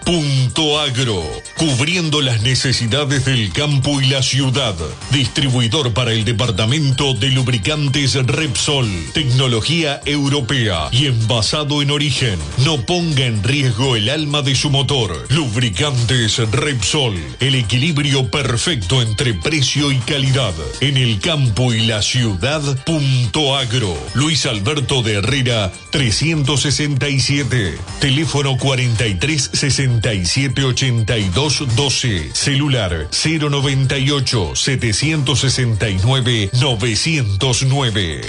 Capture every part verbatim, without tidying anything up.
Punto Agro, cubriendo las necesidades del campo y la ciudad. Distribuidor para el departamento de lubricantes Repsol, tecnología europea y envasado en origen. No ponga en riesgo el alma de su motor. Lubricantes Repsol, el equilibrio perfecto entre precio y calidad. En el campo y la ciudad, Punto Agro. Luis Alberto de Herrera, trescientos sesenta y siete. Teléfono cuarenta y tres sesenta y siete ochenta y dos doce. Celular cero noventa y ocho setecientos sesenta y nueve novecientos nueve.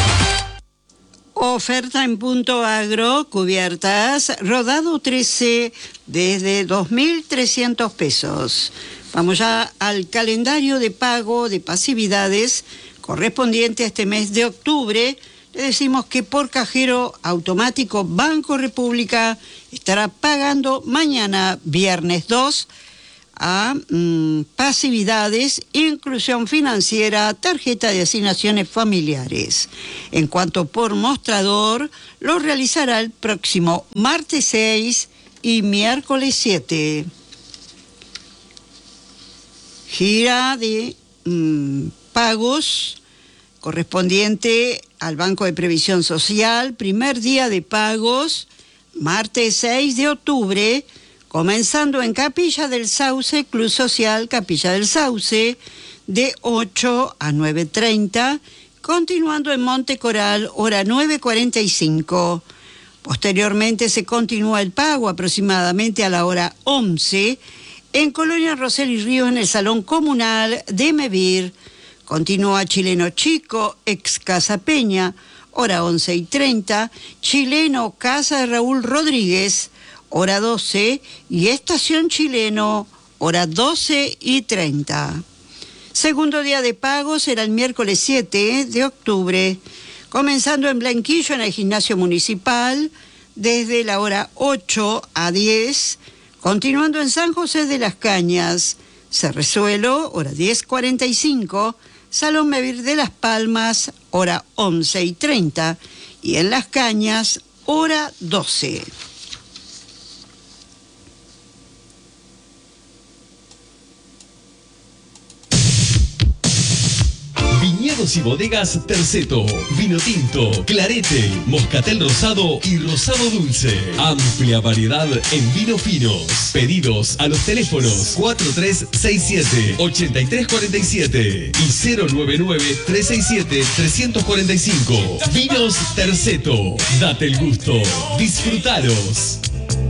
Oferta en Punto Agro, cubiertas, rodado trece desde dos mil trescientos pesos. Vamos ya al calendario de pago de pasividades correspondiente a este mes de octubre. Le decimos que por cajero automático Banco República estará pagando mañana, viernes dos, a mmm, pasividades, inclusión financiera, tarjeta de asignaciones familiares. En cuanto por mostrador, lo realizará el próximo martes seis y miércoles siete. Gira de mmm, pagos correspondiente al Banco de Previsión Social, primer día de pagos, martes seis de octubre, comenzando en Capilla del Sauce, Club Social Capilla del Sauce, de ocho a nueve treinta, continuando en Monte Coral, hora nueve cuarenta y cinco. Posteriormente se continúa el pago aproximadamente a la hora once, en Colonia Rosel y Río, en el Salón Comunal de Mevir. Continúa Chileno Chico, ex Casa Peña, hora once y treinta, Chileno Casa de Raúl Rodríguez, hora doce, y Estación Chileno, hora doce y treinta. Segundo día de pago será el miércoles siete de octubre, comenzando en Blanquillo, en el Gimnasio Municipal, desde la hora ocho a diez, continuando en San José de las Cañas, Cerrezuelo, hora diez cuarenta y cinco, Salón Mevir de Las Palmas, hora once y treinta, y en Las Cañas, hora doce. Viñedos y bodegas Terceto, vino tinto, clarete, moscatel rosado y rosado dulce. Amplia variedad en vinos finos. Pedidos a los teléfonos cuatro tres seis siete ocho tres cuatro siete y cero nueve nueve tres seis siete tres cuatro cinco. Vinos Terceto, date el gusto, disfrutalos.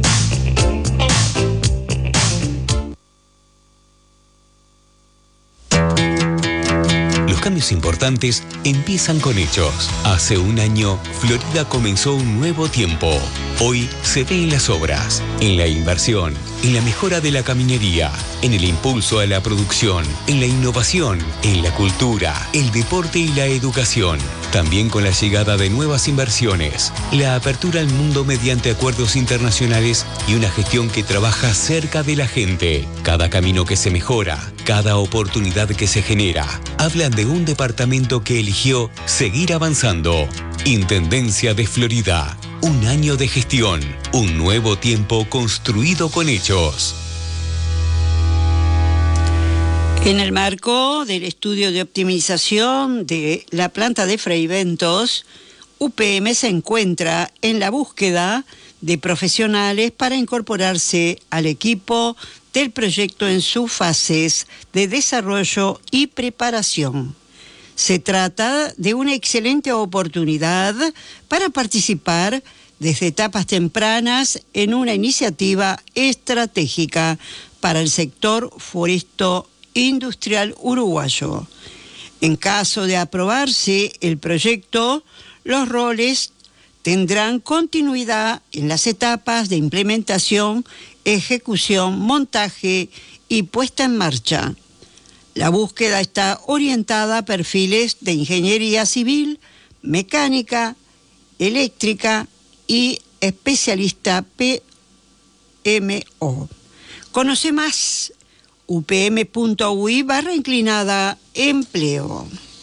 Los cambios importantes empiezan con hechos. Hace un año, Florida comenzó un nuevo tiempo. Hoy se ve en las obras, en la inversión, en la mejora de la caminería, en el impulso a la producción, en la innovación, en la cultura, el deporte y la educación. También con la llegada de nuevas inversiones, la apertura al mundo mediante acuerdos internacionales y una gestión que trabaja cerca de la gente. Cada camino que se mejora, cada oportunidad que se genera, hablan de un departamento que eligió seguir avanzando. Intendencia de Florida. Un año de gestión. Un nuevo tiempo construido con hechos. En el marco del estudio de optimización de la planta de Freiventos, U P M se encuentra en la búsqueda de profesionales para incorporarse al equipo del proyecto en sus fases de desarrollo y preparación. Se trata de una excelente oportunidad para participar desde etapas tempranas en una iniciativa estratégica para el sector foresto industrial uruguayo. En caso de aprobarse el proyecto, los roles tendrán continuidad en las etapas de implementación, ejecución, montaje y puesta en marcha. La búsqueda está orientada a perfiles de ingeniería civil, mecánica, eléctrica y especialista P M O. Conoce más upm.ui barra inclinada empleo.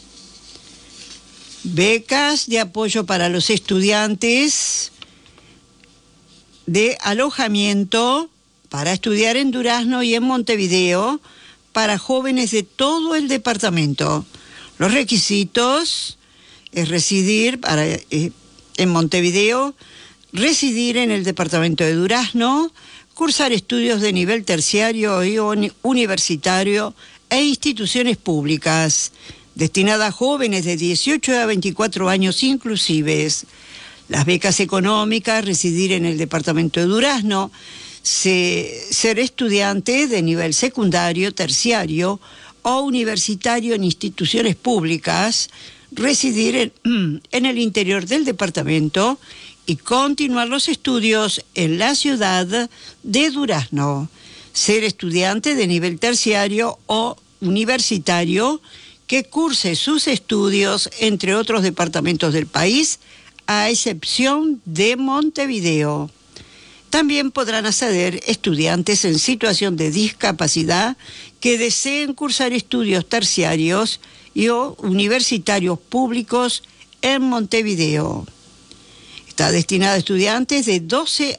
Becas de apoyo para los estudiantes de alojamiento para estudiar en Durazno y en Montevideo para jóvenes de todo el departamento. Los requisitos es residir para, eh, en Montevideo, residir en el departamento de Durazno, cursar estudios de nivel terciario y uni- universitario e instituciones públicas, destinada a jóvenes de dieciocho a veinticuatro años inclusives. Las becas económicas, residir en el departamento de Durazno, se, ser estudiante de nivel secundario, terciario o universitario en instituciones públicas, residir en, en el interior del departamento y continuar los estudios en la ciudad de Durazno. Ser estudiante de nivel terciario o universitario que curse sus estudios entre otros departamentos del país, a excepción de Montevideo. También podrán acceder estudiantes en situación de discapacidad que deseen cursar estudios terciarios y o universitarios públicos en Montevideo. Está destinada a estudiantes de doce